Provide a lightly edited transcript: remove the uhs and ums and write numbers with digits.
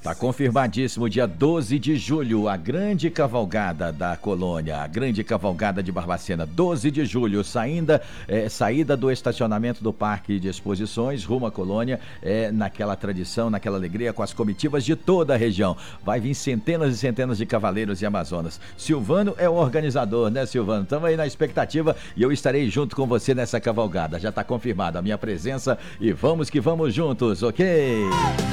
Tá confirmadíssimo, dia 12 de julho, a grande cavalgada da colônia, a grande cavalgada de Barbacena, 12 de julho, saída do estacionamento do Parque de Exposições, rumo à colônia, naquela tradição, naquela alegria, com as comitivas de toda a região. Vai vir centenas e centenas de cavaleiros e amazonas. Silvano é o organizador, né, Silvano? Estamos aí na expectativa e eu estarei junto com você nessa cavalgada. Já está confirmada a minha presença e vamos que vamos juntos, ok?